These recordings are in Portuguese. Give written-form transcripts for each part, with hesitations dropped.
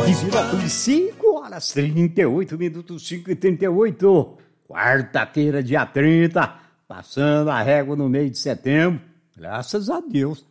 Divinópolis, 5h38, 5h38. Quarta-feira, dia 30, passando a régua no mês de setembro. Graças a Deus.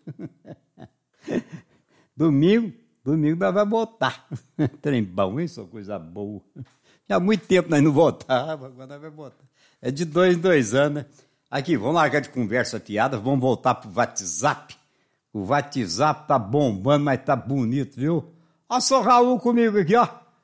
Domingo nós vamos votar. Trem bom, isso é coisa boa. Já há muito tempo nós não votávamos, agora nós vamos votar. É de 2 em 2 anos, né? Aqui, vamos largar de conversa fiada, vamos voltar pro WhatsApp. O WhatsApp tá bombando, mas tá bonito, viu? Ó, sou Raul comigo aqui, ó.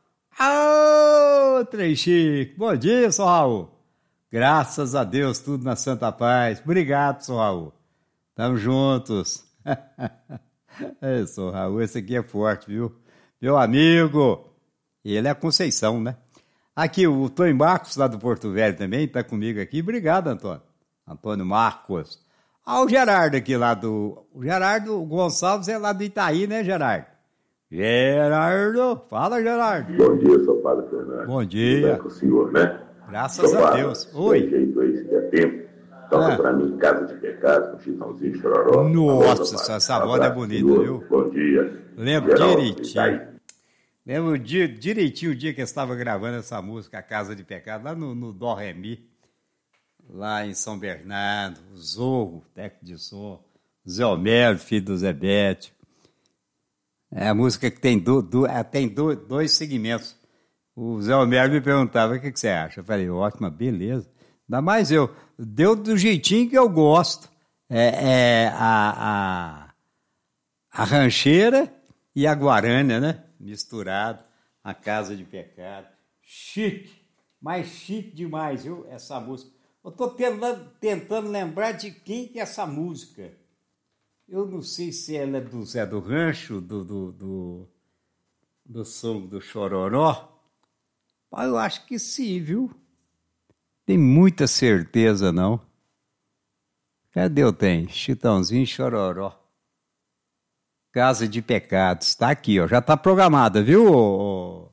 Ô, trem chique. Bom dia, sou Raul. Graças a Deus, tudo na santa paz. Obrigado, sou Raul. Tamo juntos. É, sou Raul, esse aqui é forte, viu? Meu amigo. Ele é a Conceição, né? Aqui, o Tony Marcos, lá do Porto Velho também, tá comigo aqui. Obrigado, Antônio. Antônio Marcos. Ah, o Gerardo aqui lá do... O Gerardo Gonçalves é lá do Itaí, né, Gerardo? Gerardo, fala, Gerardo. Bom dia, seu Padre Fernando. Bom dia. Tudo bem com o senhor, né? Graças a Deus. Oi. Jeito aí, se der tempo. Toca pra mim, Casa de Pecado, com Chitãozinho Chororó. Nossa, essa voz é bonita, viu? Bom dia. Lembro direitinho. Lembro direitinho o dia que eu estava gravando essa música, A Casa de Pecado, lá no Dó Ré Mi, lá em São Bernardo, o Zorro, técnico de som, Zé Homero, filho do Zé Bétio. É a música que tem dois segmentos. O Zé Homero me perguntava, o que você acha? Eu falei, ótima, beleza. Ainda mais eu. Deu do jeitinho que eu gosto. A rancheira e a guarânia, né? Misturado. A Casa de Pecado. Chique. Mas chique demais, viu? Essa música. Eu estou tentando lembrar de quem que é essa música. Eu não sei se ela é do Zé do Rancho, do som do Chororó. Mas eu acho que sim, viu? Tem muita certeza, não. Cadê o tem? Chitãozinho Chororó. Casa de Pecados. Está aqui, ó. Já está programada, viu, ô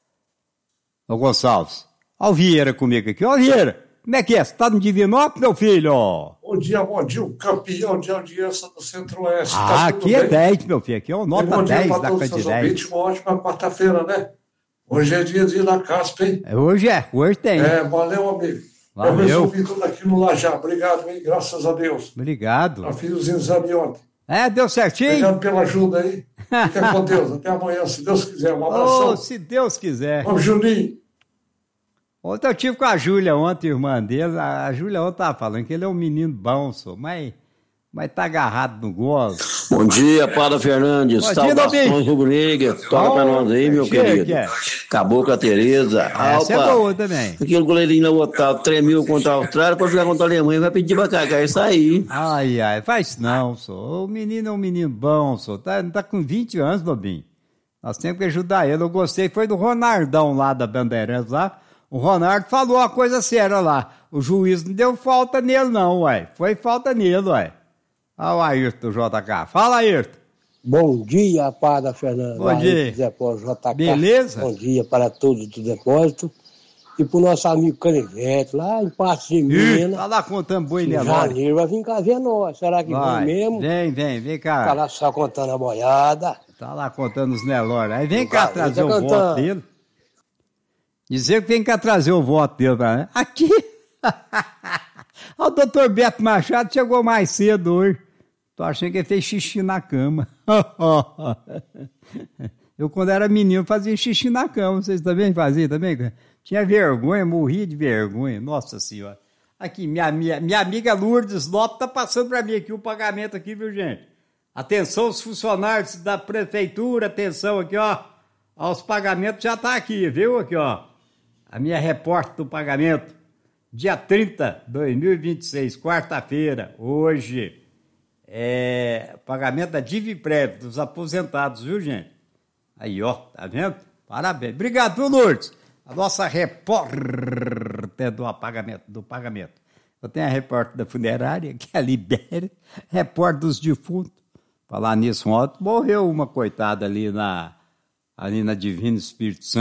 Gonçalves? Ó o Vieira comigo aqui. Ó o Vieira. Como é que é? Você está no Divinópolis, meu filho? Bom dia, o campeão de audiência do Centro-Oeste. Ah, tá aqui é bem? 10, meu filho. Aqui é o nota 10 da Candidez. Uma ótima quarta-feira, né? Hoje é dia de ir na caspa, hein? Hoje tem. Valeu, amigo. Valeu. Eu resolvi tudo aquilo lá já. Obrigado, hein? Graças a Deus. Obrigado. Eu fiz os exames ontem. Deu certinho? Obrigado pela ajuda aí. Fica com Deus. Até amanhã, se Deus quiser. Um abração. Se Deus quiser. Vamos, Juninho. Ontem eu tive com a Júlia ontem, irmã dele. A Júlia ontem estava falando que ele é um menino bom, mas tá agarrado no golo. Bom dia, Padre Fernandes. Saudações rubro-negras. Toca pra nós aí, meu querido. Cabocla Tereza. Essa é boa também. Aquele goleirinho lá, o Otávio, tremiu contra a Austrália, para jogar contra a Alemanha, vai pedir pra cagar isso aí. Ai, faz não, só. O menino é um menino bom, só. Tá com 20 anos, Lobinho. Nós temos que ajudar ele. Eu gostei, foi do Ronaldão lá da Bandeirantes lá. O Ronaldo falou uma coisa séria lá. O juiz não deu falta nele, não, ué. Foi falta nele, ué. Olha o Ayrton JK. Fala, Ayrton. Bom dia, Padre Fernando. Bom dia. Depósito JK. Beleza? Bom dia para todos do depósito. E para o nosso amigo Canivete, lá em Passo de Minas. Tá lá contando boi em Nelore. janeiro vai vir cá ver nós. Será que vai mesmo? Vem cá. Tá lá só contando a boiada. Tá lá contando os Nelore. Aí vem cá trazer o voto dele. Dizer que vem cá trazer o voto dele pra mim. Aqui. O doutor Beto Machado chegou mais cedo hoje. Tô achando que ele fez xixi na cama. Eu, quando era menino, fazia xixi na cama. Vocês também faziam? Também? Tinha vergonha, morria de vergonha. Nossa Senhora. Aqui, minha amiga Lourdes Lopes tá passando para mim aqui o pagamento aqui, viu, gente? Atenção, os funcionários da prefeitura, atenção aqui, ó. Os pagamentos já tá aqui, viu? Aqui, ó. A minha repórter do pagamento. Dia 30 de 2026, quarta-feira, hoje. Pagamento da Diviprev, dos aposentados, viu, gente? Aí, ó, tá vendo? Parabéns. Obrigado, viu, Lourdes? A nossa repórter do pagamento. Eu tenho a repórter da funerária, que é a Libéria, repórter dos defuntos. Falar nisso, ontem morreu uma coitada ali na Divino Espírito Santo.